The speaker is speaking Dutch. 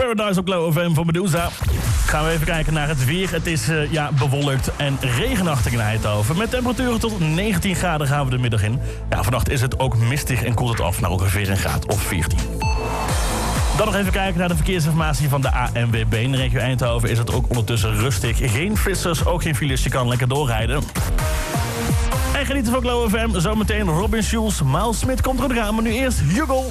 Paradise op Glow FM van Medusa. Gaan we even kijken naar het weer. Het is bewolkt en regenachtig in Eindhoven. Met temperaturen tot 19 graden gaan we de middag in. Ja, vannacht is het ook mistig en koelt het af naar ongeveer een graad of 14. Dan nog even kijken naar de verkeersinformatie van de ANWB. In de regio Eindhoven is het ook ondertussen rustig. Geen flitsers, ook geen files, je kan lekker doorrijden. En genieten van Glow FM. Zometeen Robin Schulz, Miles Smit komt eraan, maar nu eerst Hugo.